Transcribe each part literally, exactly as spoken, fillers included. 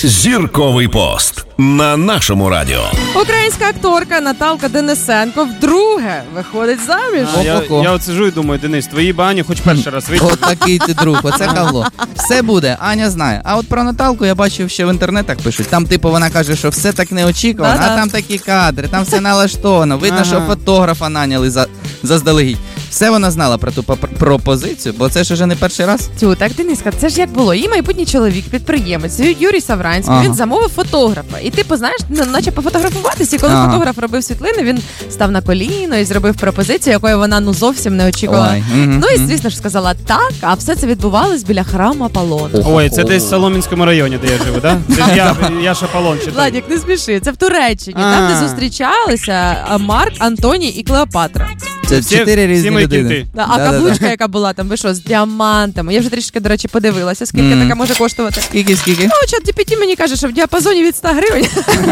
Зірковий пост на нашому радіо. Українська акторка Наталка Денисенко вдруге виходить заміж. А, я, я от сижу і думаю, Денис, твої бані хоч перший раз вийти. От такий ти друг, оце кавло. Все буде, Аня знає. А от про Наталку я бачив, що в інтернетах пишуть. Там, типу, вона каже, що все так неочікувано, Да-да. а там такі кадри, там все налаштовано. Видно, Ага. що фотографа наняли за, заздалегідь. Все вона знала про ту пап- пропозицію, бо це ж уже не перший раз. Тю, так, Дениска, це ж як було. Її майбутній чоловік, підприємець, Юрій Савранський, Ага. він замовив фотографа. І типу, знаєш, ну, наче пофотографуватися. І коли Ага. фотограф робив світлини, він став на коліно і зробив пропозицію, якої вона ну зовсім не очікувала. Ой, мгм, Ну і, мгм. звісно ж, сказала так, а все це відбувалось біля храму Аполлону. Ой, це десь в Солом'янському районі, де я живу, да? Це ж я, я Шаполон читаю. Владік, не сміши, це в Туреччині, А. там, де зустрічалися а, Марк, Антоній і Клеопатра. Це Всі- чотири всі різні мої людини. кінти. Да, а Да-да-да. каблучка, яка була там, ви що, з діамантами. Я вже трішки, до речі, подивилася, скільки Мгм. така може коштувати. Скільки, скільки? Ну, чат джі пі ті мені каже, що в діапазоні від ста гривень,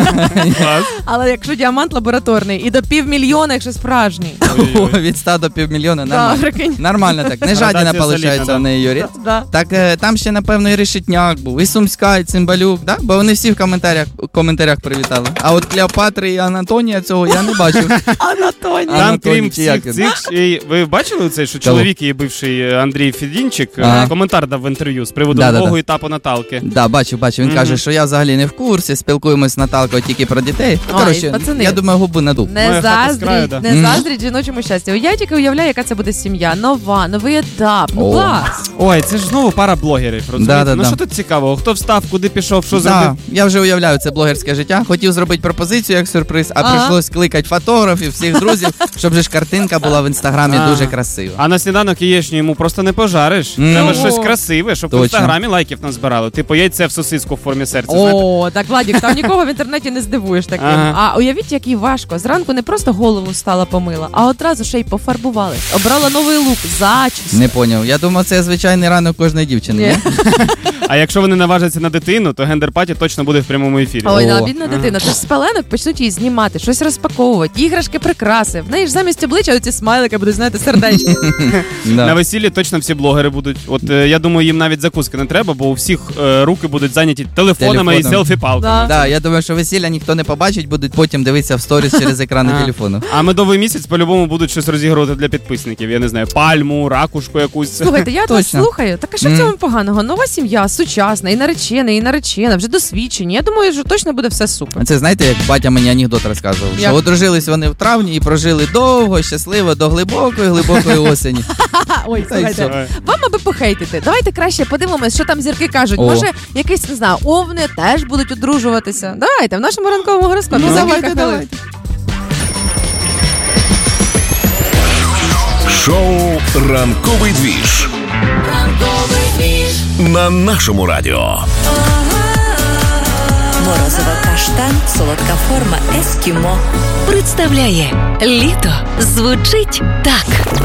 Клас. але якщо діамант лабораторний, і до півмільйона, якщо справжній. О, від ста до півмільйона, Да, нормально. прикинь. Нормально так, не жадіна, Градація виходить, солідна, да. в неї Юрій. Да. Так е, там ще, напевно, і Решетняк був, і Сумська, і Цимбалюк, да? Бо вони всі в коментарях, в коментарях привітали. А от Клеопатри і Анатонія цього я не бачив. Анатоній. А, Там, Анатолій, крім чи як всіх він? цих, ще й- ви бачили це, що чоловік її бивший Андрій Федінчик Ага. коментар дав в інтерв'ю з приводу Да-да-да. нового етапу Наталки. Да, бачу, бачу. Він Мгм. каже, що я взагалі не в курсі, спілкуємось з Наталкою тільки про дітей. Ну, Ой, коротше, пацани. я думаю, губу надув. Не Моя хата з краю, заздріть, да. не Мгм. заздріть жіночому щастю. Я тільки уявляю, яка це буде сім'я. Нова, новий етап. Ну О. клас. Ой, це ж знову пара блогерів, розумієте? Да-да-да. Ну що тут цікавого? Хто встав, куди пішов, що Да, зробив? я вже уявляю це блогерське життя. Хотів зробити пропозицію як сюрприз, а Ага. прийшлось кликати фотографів, всіх друзів, щоб же ж картинка була в інстаграмі А. дуже красива. А на сніданок яєчню йому просто не пожариш. Мгм. Треба Ого. щось красиве, щоб в Точно. інстаграмі лайків назбирали. Типу яйце в сосиску в формі серця. знаєте? О, так, Владік, там нікого в інтернеті не здивуєш таким. Ага. А уявіть, як їй важко. Зранку не просто голову стала помила, а одразу ще й пофарбувалась. Обрала новий лук, зачіску. Не поняв. Я думав, це звичайний ранок кожної дівчини. Ні. ні? А якщо вони наважаться на дитину, то гендер-паті точно буде в прямому ефірі. Ой, О. да, бідна дитина. Тож з пеленок почнуть її знімати, щось розпаковувати, іграшки, прикраси. В неї ж замість обличчя оці смайлики будуть, знаєте, сердечки. Да. На весіллі точно всі блогери будуть. От е, я думаю, їм навіть закуски не треба, бо у всіх е, руки будуть зайняті телефонами і Телефоном. селфі-палками. Да. Да, я думаю, що весілля ніхто не побачить, будуть потім дивитися в сторіс через екрани А. телефону. А медовий місяць по-любому будуть щось розігрувати для підписників. Я не знаю, пальму, ракушку якусь. Слухайте, я вас Точно. слухаю. Так а що в Мгм. цьому поганого? Нова сім'я, сучасна, і наречений, і наречена, вже досвідчені. Я думаю, що точно буде все супер. Це знаєте, як батя мені анекдот розказував, Як? що одружились вони в травні і прожили довго, щасливо до глибокої, глибокої осені. Ха, ой, Та й слухайте. все. Вам аби похейтити. Давайте краще подивимось, що там зірки кажуть. О. Може, якісь, не знаю, овни теж будуть одружуватися. Давайте, в нашому ранковому гороскопі. Ну, за давайте, кілька хвилин. давайте. Шоу «Ранковий двіж» на нашому радіо. Морозова каштан, солодка форма ескімо. Представляє літо звучить так.